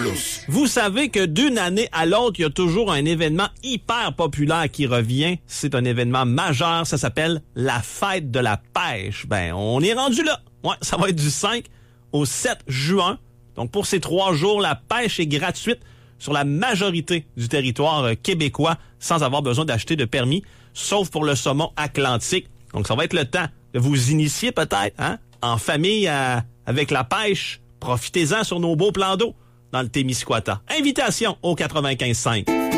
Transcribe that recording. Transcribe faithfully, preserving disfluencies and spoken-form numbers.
plus. Vous savez que d'une année à l'autre, il y a toujours un événement hyper populaire qui revient. C'est un événement majeur, ça s'appelle la fête de la pêche. Ben, on est rendu là. Ouais, ça va être du cinq au sept juin. Donc, pour ces trois jours, la pêche est gratuite sur la majorité du territoire québécois sans avoir besoin d'acheter de permis, sauf pour le saumon atlantique. Donc, ça va être le temps de vous initier peut-être, hein, en famille à, avec la pêche. Profitez-en sur nos beaux plans d'eau dans le Témiscouata. Invitation au quatre-vingt-quinze cinq.